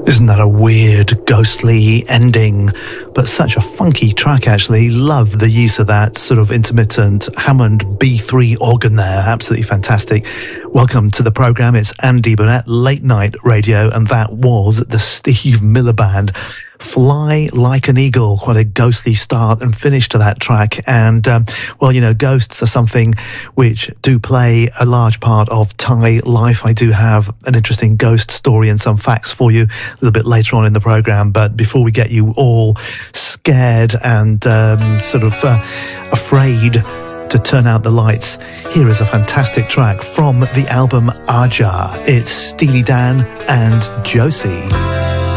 Isn't that a weird, ghostly ending? But such a funky track, actually. Love the use of that sort of intermittent Hammond B3 organ there. Absolutely fantastic. Welcome to the programme. It's Andy Burnett, Late Night Radio, and that was the Steve Miller Band. Fly Like an Eagle, quite a ghostly start and finish to that track. And, well, you know, ghosts are something which do play a large part of Thai life. I do have an interesting ghost story and some facts for you a little bit later on in the programme. But before we get you all scared and afraid to turn out the lights, here is a fantastic track from the album Aja. It's Steely Dan and Josie.